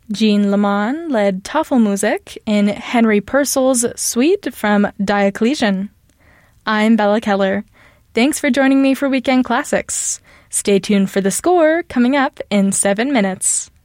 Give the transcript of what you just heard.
Jean Lamont led Tafelmusik in Henry Purcell's Suite from Diocletian. I'm Bella Keller. Thanks for joining me for Weekend Classics. Stay tuned for the score coming up in 7 minutes.